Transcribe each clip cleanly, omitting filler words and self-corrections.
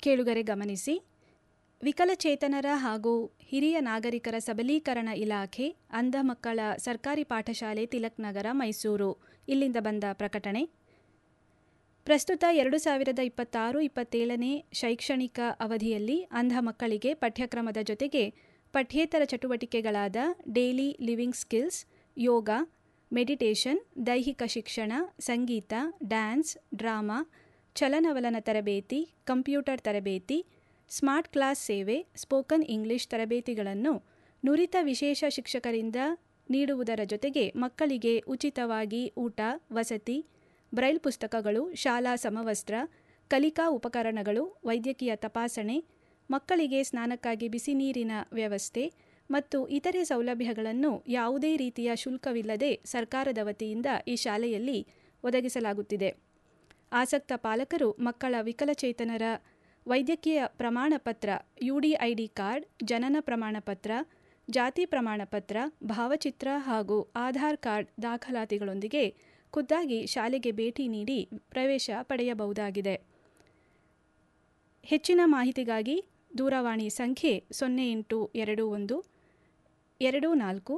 ಕೇಳುಗರೆ ಗಮನಿಸಿ, ವಿಕಲಚೇತನರ ಹಾಗೂ ಹಿರಿಯ ನಾಗರಿಕರ ಸಬಲೀಕರಣ ಇಲಾಖೆ, ಅಂಧ ಮಕ್ಕಳ ಸರ್ಕಾರಿ ಪಾಠಶಾಲೆ ತಿಲಕ್ ನಗರ, ಮೈಸೂರು ಇಲ್ಲಿಂದ ಬಂದ ಪ್ರಕಟಣೆ. ಪ್ರಸ್ತುತ 2026-27ನೇ ಶೈಕ್ಷಣಿಕ ಅವಧಿಯಲ್ಲಿ ಅಂಧ ಮಕ್ಕಳಿಗೆ ಪಠ್ಯಕ್ರಮದ ಜೊತೆಗೆ ಪಠ್ಯೇತರ ಚಟುವಟಿಕೆಗಳಾದ ಡೈಲಿ ಲಿವಿಂಗ್ ಸ್ಕಿಲ್ಸ್, ಯೋಗ, ಮೆಡಿಟೇಷನ್, ದೈಹಿಕ ಶಿಕ್ಷಣ, ಸಂಗೀತ, ಡ್ಯಾನ್ಸ್, ಡ್ರಾಮಾ, ಚಲನವಲನ ತರಬೇತಿ, ಕಂಪ್ಯೂಟರ್ ತರಬೇತಿ, ಸ್ಮಾರ್ಟ್ ಕ್ಲಾಸ್ ಸೇವೆ, ಸ್ಪೋಕನ್ ಇಂಗ್ಲಿಷ್ ತರಬೇತಿಗಳನ್ನು ನುರಿತ ವಿಶೇಷ ಶಿಕ್ಷಕರಿಂದ ನೀಡುವುದರ ಜೊತೆಗೆ ಮಕ್ಕಳಿಗೆ ಉಚಿತವಾಗಿ ಊಟ, ವಸತಿ, ಬ್ರೈಲ್ ಪುಸ್ತಕಗಳು, ಶಾಲಾ ಸಮವಸ್ತ್ರ, ಕಲಿಕಾ ಉಪಕರಣಗಳು, ವೈದ್ಯಕೀಯ ತಪಾಸಣೆ, ಮಕ್ಕಳಿಗೆ ಸ್ನಾನಕ್ಕಾಗಿ ಬಿಸಿ ನೀರಿನ ವ್ಯವಸ್ಥೆ ಮತ್ತು ಇತರೆ ಸೌಲಭ್ಯಗಳನ್ನು ಯಾವುದೇ ರೀತಿಯ ಶುಲ್ಕವಿಲ್ಲದೆ ಸರ್ಕಾರದ ವತಿಯಿಂದ ಈ ಶಾಲೆಯಲ್ಲಿ ಒದಗಿಸಲಾಗುತ್ತಿದೆ. ಆಸಕ್ತ ಪಾಲಕರು ಮಕ್ಕಳ ವಿಕಲಚೇತನರ ವೈದ್ಯಕೀಯ ಪ್ರಮಾಣಪತ್ರ, UDID ಕಾರ್ಡ್, ಜನನ ಪ್ರಮಾಣಪತ್ರ, ಜಾತಿ ಪ್ರಮಾಣಪತ್ರ, ಭಾವಚಿತ್ರ ಹಾಗೂ ಆಧಾರ್ ಕಾರ್ಡ್ ದಾಖಲಾತಿಗಳೊಂದಿಗೆ ಖುದ್ದಾಗಿ ಶಾಲೆಗೆ ಭೇಟಿ ನೀಡಿ ಪ್ರವೇಶ ಪಡೆಯಬಹುದಾಗಿದೆ. ಹೆಚ್ಚಿನ ಮಾಹಿತಿಗಾಗಿ ದೂರವಾಣಿ ಸಂಖ್ಯೆ 0821 24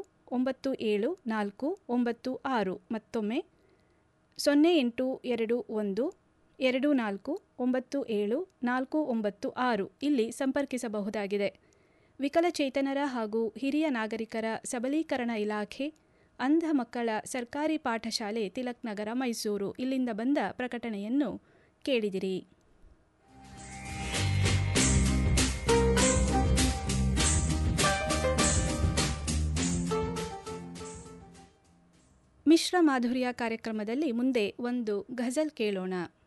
97 46, ಮತ್ತೊಮ್ಮೆ 0821 24 97 496 ಇಲ್ಲಿ ಸಂಪರ್ಕಿಸಬಹುದಾಗಿದೆ. ವಿಕಲಚೇತನರ ಹಾಗೂ ಹಿರಿಯ ನಾಗರಿಕರ ಸಬಲೀಕರಣ ಇಲಾಖೆ, ಅಂಧ ಮಕ್ಕಳ ಸರ್ಕಾರಿ ಪಾಠಶಾಲೆ ತಿಲಕ್ ನಗರ, ಮೈಸೂರು ಇಲ್ಲಿಂದ ಬಂದ ಪ್ರಕಟಣೆಯನ್ನು ಕೇಳಿದಿರಿ. ಮಿಶ್ರ ಮಾಧುರ್ಯ ಕಾರ್ಯಕ್ರಮದಲ್ಲಿ ಮುಂದೆ ಒಂದು ಘಜಲ್ ಕೇಳೋಣ.